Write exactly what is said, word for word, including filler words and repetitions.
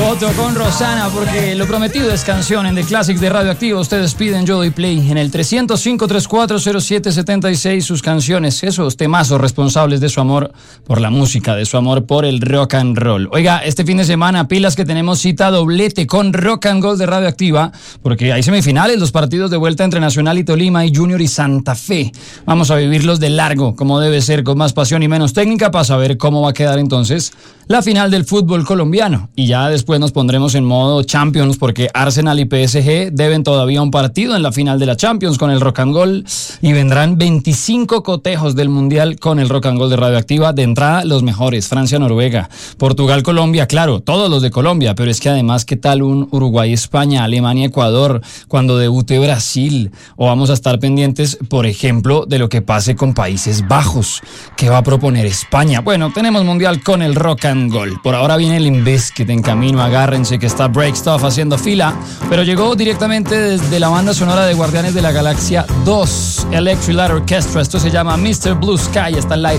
Otto con Rosana, porque lo prometido es canción en The Classics de Radioactiva. Ustedes piden, yo doy play en el trescientos cinco, treinta y cuatro, cero siete setenta y seis sus canciones, esos temazos responsables de su amor por la música, de su amor por el rock and roll. Oiga, este fin de semana, pilas que tenemos cita doblete con Rock and Gold de Radioactiva, porque hay semifinales, los partidos de vuelta entre Nacional y Tolima y Junior y Santa Fe. Vamos a vivirlos de largo, como debe ser, con más pasión y menos técnica, para saber cómo va a quedar entonces la final del fútbol colombiano. Y ya después nos pondremos en modo Champions, porque Arsenal y P S G deben todavía un partido en la final de la Champions con el Rock and Gold, y vendrán veinticinco cotejos del Mundial con el Rock and Gold de Radioactiva. De entrada, los mejores: Francia, Noruega, Portugal, Colombia, claro, todos los de Colombia, pero es que además, ¿qué tal un Uruguay, España, Alemania, Ecuador, cuando debute Brasil? O vamos a estar pendientes, por ejemplo, de lo que pase con Países Bajos. ¿Qué va a proponer España? Bueno, tenemos Mundial con el Rock and Gold. Por ahora viene el Invisquit en camino, agárrense que está Break Stuff haciendo fila, pero llegó directamente desde la banda sonora de Guardianes de la Galaxia dos, Electric Light Orchestra. Esto se llama mister Blue Sky, está al aire